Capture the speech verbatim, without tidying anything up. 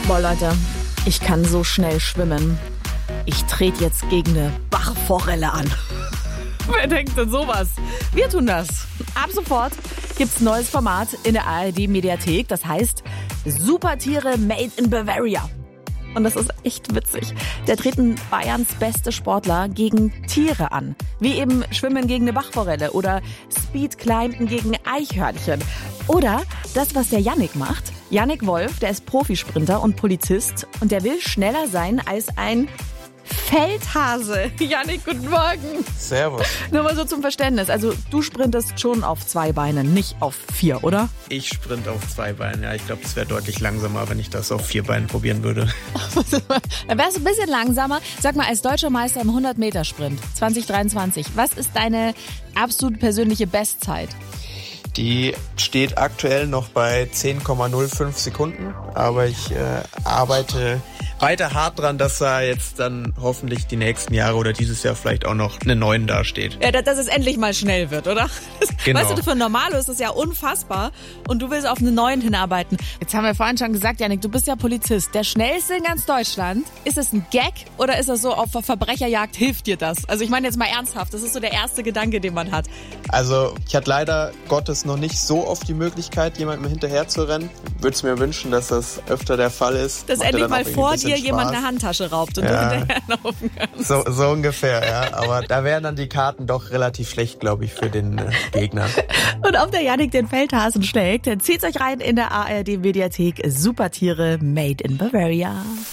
Boah, Leute, ich kann so schnell schwimmen. Ich trete jetzt gegen eine Bachforelle an. Wer denkt denn sowas? Wir tun das. Ab sofort gibt's ein neues Format in der A R D-Mediathek. Das heißt Supertiere Made in Bavaria. Und das ist echt witzig. Da treten Bayerns beste Sportler gegen Tiere an. Wie eben Schwimmen gegen eine Bachforelle oder Speedclimben gegen Eichhörnchen. Oder das, was der Yannick macht. Yannick Wolf, der ist Profisprinter und Polizist. Und der will schneller sein als ein Feldhase. Yannick, guten Morgen. Servus. Nur mal so zum Verständnis. Also du sprintest schon auf zwei Beinen, nicht auf vier, oder? Ich sprinte auf zwei Beinen. Ja, ich glaube, es wäre deutlich langsamer, wenn ich das auf vier Beinen probieren würde. Dann wärst du ein bisschen langsamer. Sag mal, als deutscher Meister im hundert-Meter-Sprint zwanzig dreiundzwanzig, was ist deine absolut persönliche Bestzeit? Die steht aktuell noch bei zehn Komma null fünf Sekunden, aber ich äh, arbeite weiter hart dran, dass da jetzt dann hoffentlich die nächsten Jahre oder dieses Jahr vielleicht auch noch eine neun dasteht. Ja, dass es endlich mal schnell wird, oder? Genau. Weißt du, für ein Normalo ist das ja unfassbar und du willst auf eine neun hinarbeiten. Jetzt haben wir vorhin schon gesagt, Yannick, du bist ja Polizist. Der schnellste in ganz Deutschland. Ist das ein Gag oder ist das so, auf der Verbrecherjagd hilft dir das? Also ich meine jetzt mal ernsthaft, das ist so der erste Gedanke, den man hat. Also ich hatte leider Gottes noch nicht so oft die Möglichkeit, jemandem hinterher zu rennen. Würde es mir wünschen, dass das öfter der Fall ist. Dass endlich mal vor dir jemand eine Handtasche raubt und ja. du hinterherlaufen kannst. So, so ungefähr, ja. Aber da wären dann die Karten doch relativ schlecht, glaube ich, für den äh, Gegner. Und ob der Yannick den Feldhasen schlägt, zieht's euch rein in der A R D-Mediathek Supertiere Made in Bavaria.